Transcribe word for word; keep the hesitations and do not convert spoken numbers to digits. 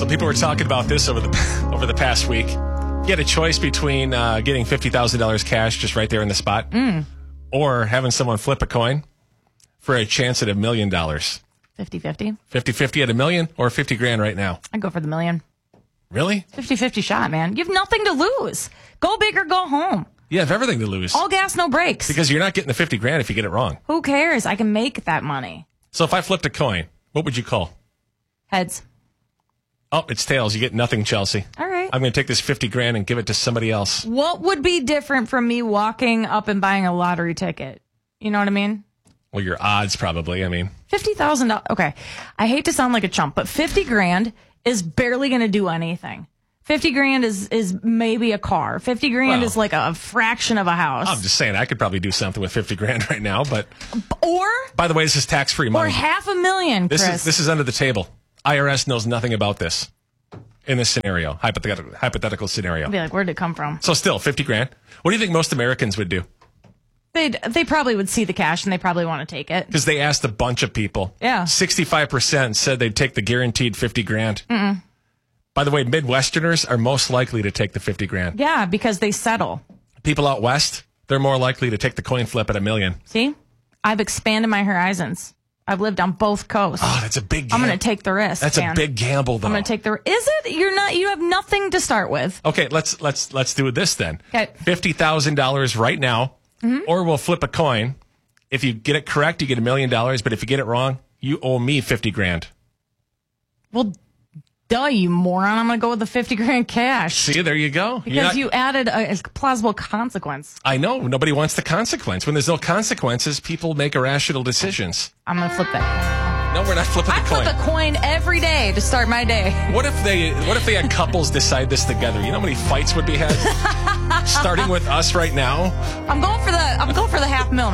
So people were talking about this over the over the past week. You had a choice between uh, getting fifty thousand dollars cash just right there in the spot Mm. or having someone flip a coin for a chance at a million dollars. fifty-fifty. fifty-fifty at a million or fifty grand right now? I'd go for the million. Really? fifty-fifty shot, man. You have nothing to lose. Go big or go home. You have everything to lose. All gas, no brakes. Because you're not getting the fifty grand if you get it wrong. Who cares? I can make that money. So if I flipped a coin, what would you call? Heads. Oh, it's tails. You get nothing, Chelsea. All right. I'm going to take this fifty grand and give it to somebody else. What would be different from me walking up and buying a lottery ticket? You know what I mean? Well, your odds probably, I mean. fifty thousand dollars. Okay. I hate to sound like a chump, but fifty grand is barely going to do anything. fifty grand is, is maybe a car. fifty grand Well, is like a fraction of a house. I'm just saying I could probably do something with fifty grand right now, but Or, by the way, this is tax-free or money. half a million, Chris. This is this is under the table. I R S knows nothing about this in this scenario, hypothetical hypothetical scenario. I'd be like, where'd it come from? So still, fifty grand. What do you think most Americans would do? They'd, they probably would see the cash and they probably want to take it. Because they asked a bunch of people. Yeah. sixty-five percent said they'd take the guaranteed fifty grand. Mm-mm. By the way, Midwesterners are most likely to take the fifty grand. Yeah, because they settle. People out west, they're more likely to take the coin flip at a million. See? I've expanded my horizons. I've lived on both coasts. Oh, that's a big gamble. I'm going to take the risk. That's man. a big gamble, though. I'm going to take the. Is it? You're not. You have nothing to start with. Okay, let's let's let's do this then. Okay. Fifty thousand dollars right now, Mm-hmm. or we'll flip a coin. If you get it correct, you get a million dollars. But if you get it wrong, you owe me fifty grand. Well, duh, you moron. I'm going to go with the fifty grand cash. See, there you go. You're Because not- you added a, a plausible consequence. I know nobody wants the consequence. When there's no consequences, people make irrational decisions. I'm going to flip that. No, we're not flipping I the coin. flip a coin every day to start my day. What if they what if they had couples decide this together? You know how many fights would be had? Starting with us right now. I'm going for the. I'm going for the half mil.